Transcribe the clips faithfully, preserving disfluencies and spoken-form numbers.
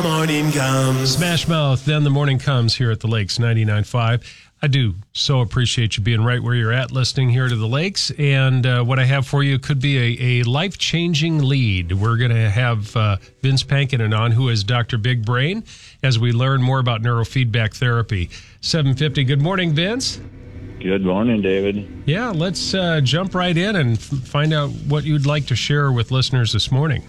Morning comes. Smash Mouth, then the morning comes here at the Lakes ninety-nine point five. I do so appreciate you being right where you're at, listening here to the Lakes. And uh, what I have for you could be a, a life-changing lead. We're going to have uh, Vince Pankinen on, who is Doctor Big Brain, as we learn more about neurofeedback therapy. seven fifty. Good morning, Vince. Good morning, David. Yeah, let's uh, jump right in and f- find out what you'd like to share with listeners this morning.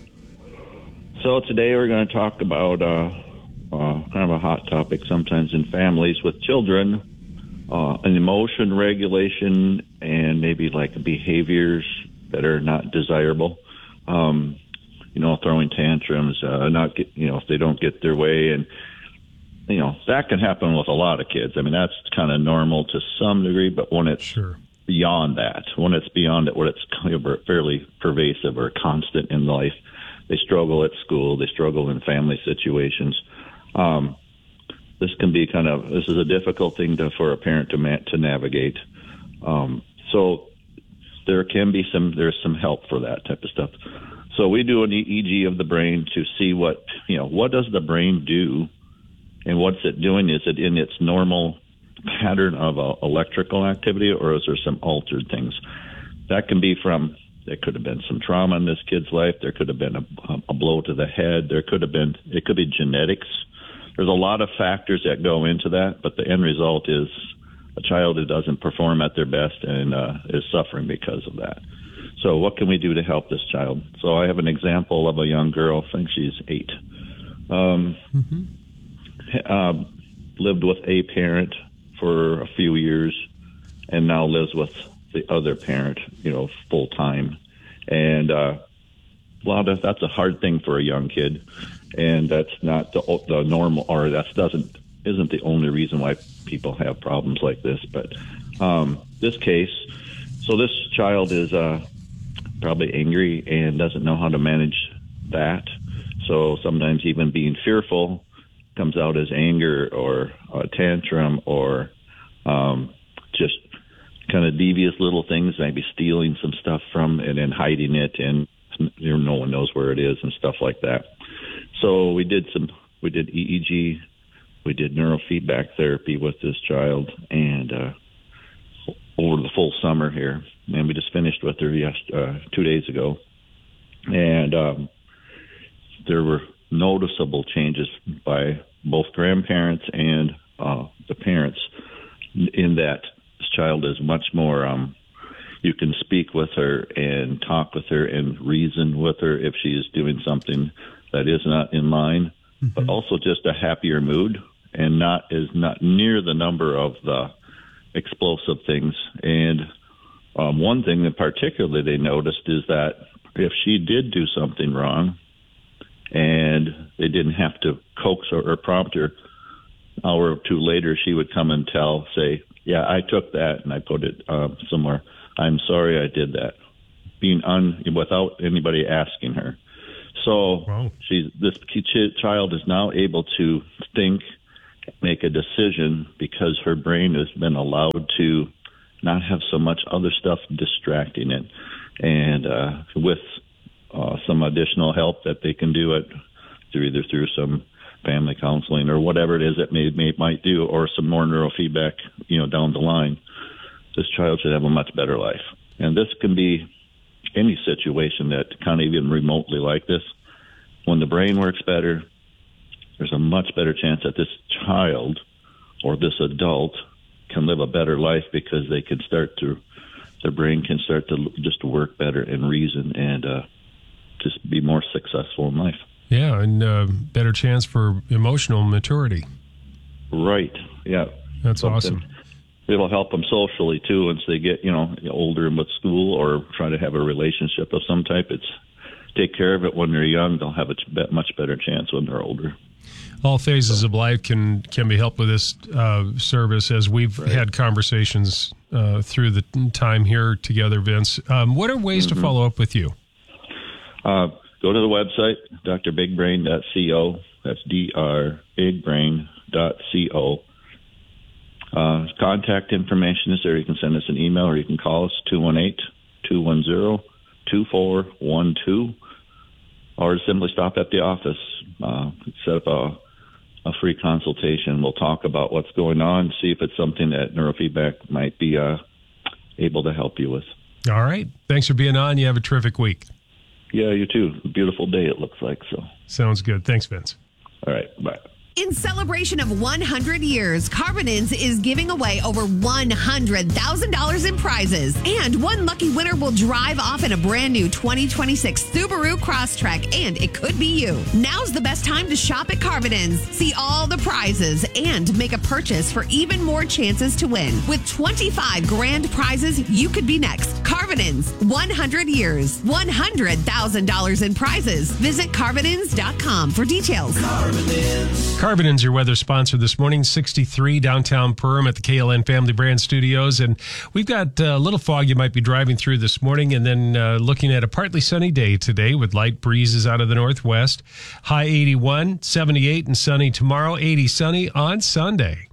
So today we're going to talk about uh, uh, kind of a hot topic sometimes in families with children. Uh, an emotion regulation and maybe like behaviors that are not desirable. Um, you know, throwing tantrums, uh, not get, you know, if they don't get their way, and you know that can happen with a lot of kids. I mean, that's kind of normal to some degree, but when it's sure. beyond that, when it's beyond it, when it's kind of fairly pervasive or constant in life, they struggle at school, they struggle in family situations. Um, This can be kind of, this is a difficult thing to, for a parent to ma- to navigate. Um, so there can be some, there's some help for that type of stuff. So we do an E E G of the brain to see what, you know, what does the brain do, and what's it doing? Is it in its normal pattern of uh, electrical activity, or is there some altered things? That can be from, there could have been some trauma in this kid's life. There could have been a, a blow to the head. There could have been, it could be genetics. There's a lot of factors that go into that, but the end result is a child who doesn't perform at their best and uh, is suffering because of that. So what can we do to help this child? So I have an example of a young girl, I think she's eight, um, mm-hmm. uh, lived with a parent for a few years and now lives with the other parent, you know, full time. And uh, a lot of, that's a hard thing for a young kid. And that's not the, the normal, or that doesn't isn't the only reason why people have problems like this. But um, this case, so this child is uh, probably angry and doesn't know how to manage that. So sometimes even being fearful comes out as anger or a tantrum or um, just kind of devious little things, maybe stealing some stuff from and then hiding it, and you know, no one knows where it is and stuff like that. So we did some, we did E E G, we did neurofeedback therapy with this child, and uh, over the full summer here, and we just finished with her yes, uh, two days ago, and um, there were noticeable changes by both grandparents and uh, the parents in that this child is much more, um, you can speak with her and talk with her and reason with her if she is doing something that is not in line, mm-hmm. but also just a happier mood and not is not near the number of the explosive things. And um, one thing that particularly they noticed is that if she did do something wrong and they didn't have to coax her or prompt her, an hour or two later she would come and tell, say, yeah, I took that and I put it um, somewhere. I'm sorry I did that, being un without anybody asking her. So wow. she's this child is now able to think, make a decision because her brain has been allowed to not have so much other stuff distracting it. And uh, with uh, some additional help that they can do it through either through some family counseling or whatever it is that may, may might do, or some more neurofeedback, you know, down the line, this child should have a much better life. And this can be any situation that kind of even remotely like this. When the brain works better, there's a much better chance that this child or this adult can live a better life because they can start to, their brain can start to just work better and reason and uh, just be more successful in life. Yeah, and uh, better chance for emotional maturity. Right, yeah. That's Something. awesome. It'll help them socially, too, once they get, you know, older and with school or try to have a relationship of some type. It's take care of it when they're young. They'll have a much better chance when they're older. All phases of life can, can be helped with this uh, service, as we've right. had conversations uh, through the time here together, Vince. Um, what are ways mm-hmm. to follow up with you? Uh, go to the website, d r big brain dot co. That's D R big brain dot co. Uh, contact information is there. You can send us an email or you can call us, two one eight, two one zero, two four one two. or simply stop at the office, uh, set up a, a free consultation. We'll talk about what's going on, see if it's something that neurofeedback might be uh, able to help you with. All right. Thanks for being on. You have a terrific week. Yeah, you too. Beautiful day, it looks like. So sounds good. Thanks, Vince. All right. Bye. In celebration of one hundred years, Carbonins is giving away over one hundred thousand dollars in prizes. And one lucky winner will drive off in a brand new twenty twenty-six Subaru Crosstrek, and it could be you. Now's the best time to shop at Carbonins. See all the prizes and make a purchase for even more chances to win. With twenty-five grand prizes, you could be next. Carbonins, one hundred years, one hundred thousand dollars in prizes. Visit Carbonins dot com for details. Carbonins. Carbonins, your weather sponsor this morning, sixty-three downtown Perham at the K L N Family Brand Studios. And we've got a little fog you might be driving through this morning, and then uh, looking at a partly sunny day today with light breezes out of the northwest. High eighty-one, seventy-eight and sunny tomorrow, eighty sunny on Sunday.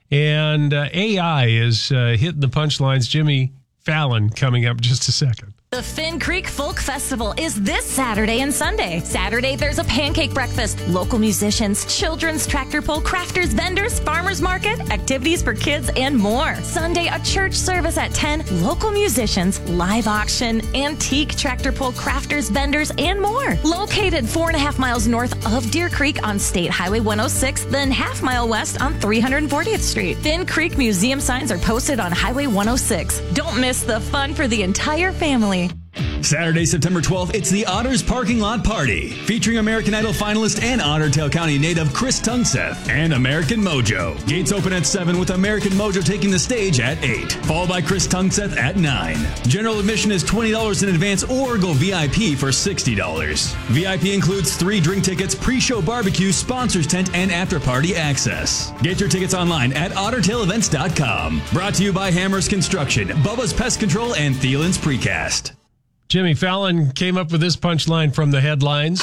And uh, A I is uh, hitting the punchlines. Jimmy Fallon coming up in just a second. The Finn Creek Folk Festival is this Saturday and Sunday. Saturday, there's a pancake breakfast, local musicians, children's tractor pull, crafters, vendors, farmers market, activities for kids, and more. Sunday, a church service at ten, local musicians, live auction, antique tractor pull, crafters, vendors, and more. Located four and a half miles north of Deer Creek on State Highway one oh six, then half mile west on three hundred fortieth Street. Finn Creek Museum signs are posted on Highway one oh six. Don't miss the fun for the entire family. Saturday, September twelfth, it's the Otters Parking Lot Party, featuring American Idol finalist and Ottertail County native Chris Tungseth and American Mojo. Gates open at seven with American Mojo taking the stage at eight, followed by Chris Tungseth at nine. General admission is twenty dollars in advance or go V I P for sixty dollars. V I P includes three drink tickets, pre-show barbecue, sponsors tent, and after-party access. Get your tickets online at ottertail events dot com. Brought to you by Hammers Construction, Bubba's Pest Control, and Thielen's Precast. Jimmy Fallon came up with this punchline from the headlines.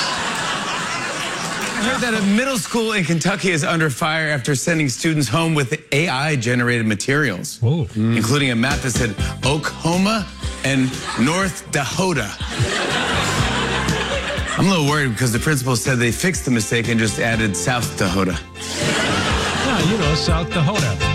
I heard that a middle school in Kentucky is under fire after sending students home with A I-generated materials, Whoa. including a map that said Oklahoma and North Dakota. I'm a little worried because the principal said they fixed the mistake and just added South Dakota. Yeah, you know, South Dakota.